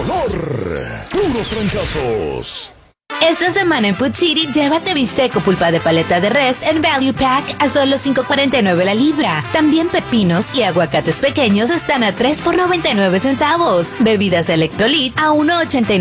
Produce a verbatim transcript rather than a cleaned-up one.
valor. Puros trancazos. Esta semana en Food City, llévate bistec o pulpa de paleta de res en Value Pack a solo cinco cuarenta y nueve la libra. También pepinos y aguacates pequeños están a tres por noventa y nueve centavos. Bebidas Electrolit a uno ochenta y nueve